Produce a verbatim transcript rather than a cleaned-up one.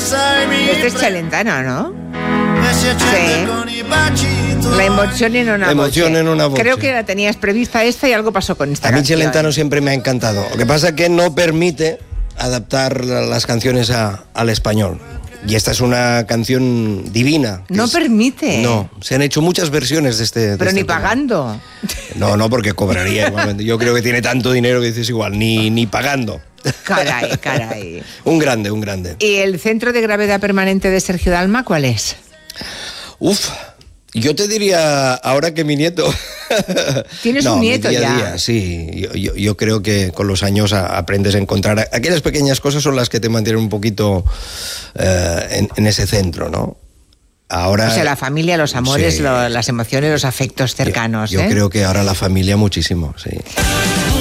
Este es Celentano, ¿no? Sí. La emoción en una emoción voce. en una voce. Creo que la tenías prevista esta y algo pasó con esta A mí canción. Celentano siempre me ha encantado. Lo que pasa es que no permite adaptar las canciones a, al español. Y esta es una canción divina. No es, permite. No, se han hecho muchas versiones de este. De Pero este ni tema. pagando. No, no, porque cobraría igualmente. Yo creo que tiene tanto dinero que dices igual, ni, ni pagando. Caray, caray. Un grande, un grande. ¿Y el centro de gravedad permanente de Sergio Dalma cuál es? Uf, yo te diría, ahora que mi nieto... Tienes no, un nieto mi día ya. a día, sí, yo, yo, yo creo que con los años a, aprendes a encontrar... Aquellas pequeñas cosas son las que te mantienen un poquito eh, en, en ese centro, ¿no? Ahora, O sea, la familia, los amores, sí. lo, las emociones, los afectos cercanos. Yo, yo ¿eh? creo que ahora la familia muchísimo, sí.